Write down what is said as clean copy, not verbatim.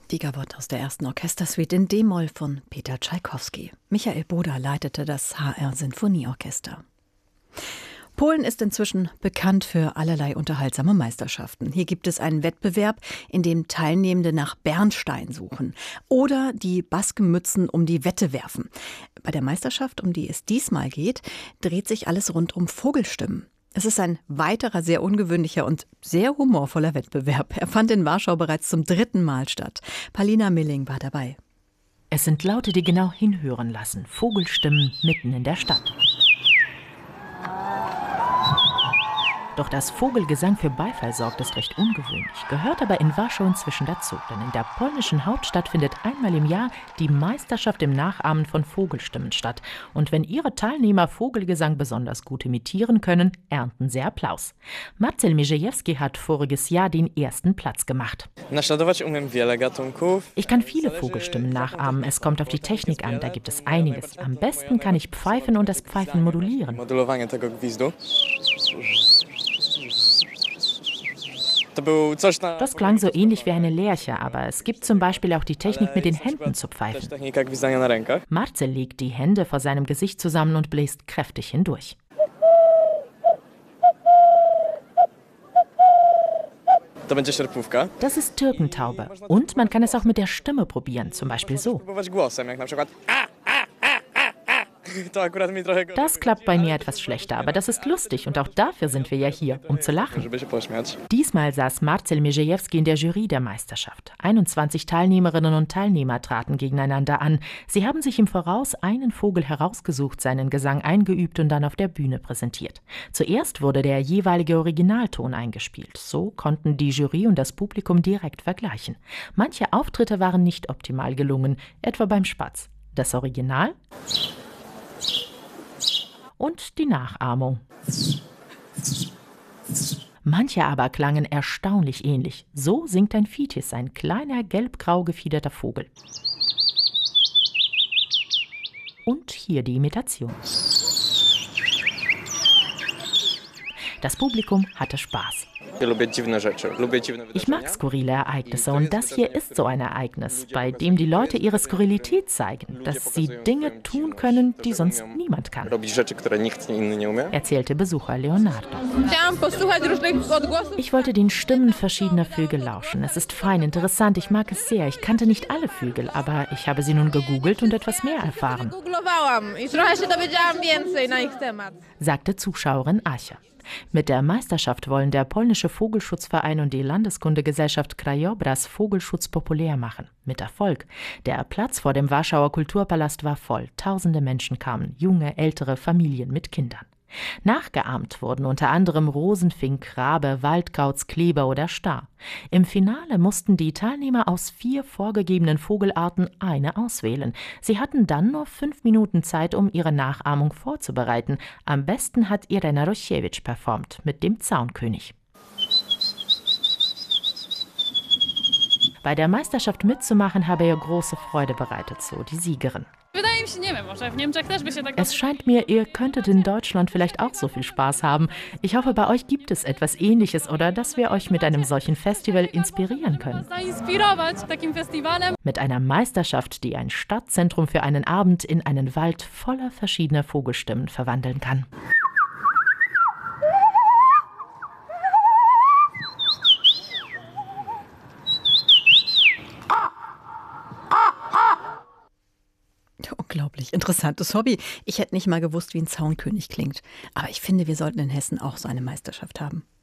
Die Gavotte aus der ersten Orchestersuite in D-Moll von Peter Tschaikowski. Michael Boda leitete das HR-Sinfonieorchester. Polen ist inzwischen bekannt für allerlei unterhaltsame Meisterschaften. Hier gibt es einen Wettbewerb, in dem Teilnehmende nach Bernstein suchen oder die Baskenmützen um die Wette werfen. Bei der Meisterschaft, um die es diesmal geht, dreht sich alles rund um Vogelstimmen. Es ist ein weiterer, sehr ungewöhnlicher und sehr humorvoller Wettbewerb. Er fand in Warschau bereits zum 3. Mal statt. Palina Milling war dabei. Es sind Laute, die genau hinhören lassen. Vogelstimmen mitten in der Stadt. Doch dass Vogelgesang für Beifall sorgt, ist recht ungewöhnlich, gehört aber in Warschau inzwischen dazu. Denn in der polnischen Hauptstadt findet einmal im Jahr die Meisterschaft im Nachahmen von Vogelstimmen statt. Und wenn ihre Teilnehmer Vogelgesang besonders gut imitieren können, ernten sie Applaus. Marcel Mierzejewski hat voriges Jahr den 1. Platz gemacht. Ich kann viele Vogelstimmen nachahmen, es kommt auf die Technik an, da gibt es einiges. Am besten kann ich pfeifen und das Pfeifen modulieren. Das klang so ähnlich wie eine Lerche, aber es gibt zum Beispiel auch die Technik, mit den Händen zu pfeifen. Marcel legt die Hände vor seinem Gesicht zusammen und bläst kräftig hindurch. Das ist Türkentaube. Und man kann es auch mit der Stimme probieren, zum Beispiel so. Das klappt bei mir etwas schlechter, aber das ist lustig und auch dafür sind wir ja hier, um zu lachen. Diesmal saß Marcel Mierzejewski in der Jury der Meisterschaft. 21 Teilnehmerinnen und Teilnehmer traten gegeneinander an. Sie haben sich im Voraus einen Vogel herausgesucht, seinen Gesang eingeübt und dann auf der Bühne präsentiert. Zuerst wurde der jeweilige Originalton eingespielt. So konnten die Jury und das Publikum direkt vergleichen. Manche Auftritte waren nicht optimal gelungen, etwa beim Spatz. Das Original und die Nachahmung. Manche aber klangen erstaunlich ähnlich. So singt ein Fitis, ein kleiner gelb-grau gefiederter Vogel. Und hier die Imitation. Das Publikum hatte Spaß. Ich mag skurrile Ereignisse und das hier ist so ein Ereignis, bei dem die Leute ihre Skurrilität zeigen, dass sie Dinge tun können, die sonst niemand kann, erzählte Besucher Leonardo. Ich wollte den Stimmen verschiedener Vögel lauschen. Es ist fein, interessant, ich mag es sehr. Ich kannte nicht alle Vögel, aber ich habe sie nun gegoogelt und etwas mehr erfahren, sagte Zuschauerin Asia. Mit der Meisterschaft wollen der polnische Vogelschutzverein und die Landeskundegesellschaft Krajobraz Vogelschutz populär machen. Mit Erfolg. Der Platz vor dem Warschauer Kulturpalast war voll. Tausende Menschen kamen, junge, ältere Familien mit Kindern. Nachgeahmt wurden unter anderem Rosenfink, Rabe, Waldkauz, Kleber oder Star. Im Finale mussten die Teilnehmer aus 4 vorgegebenen Vogelarten eine auswählen. Sie hatten dann nur 5 Minuten Zeit, um ihre Nachahmung vorzubereiten. Am besten hat Irena Rosiewicz performt mit dem Zaunkönig. Bei der Meisterschaft mitzumachen habe ihr große Freude bereitet, so die Siegerin. Es scheint mir, ihr könntet in Deutschland vielleicht auch so viel Spaß haben. Ich hoffe, bei euch gibt es etwas Ähnliches oder dass wir euch mit einem solchen Festival inspirieren können. Mit einer Meisterschaft, die ein Stadtzentrum für einen Abend in einen Wald voller verschiedener Vogelstimmen verwandeln kann. Unglaublich interessantes Hobby. Ich hätte nicht mal gewusst, wie ein Zaunkönig klingt. Aber ich finde, wir sollten in Hessen auch so eine Meisterschaft haben.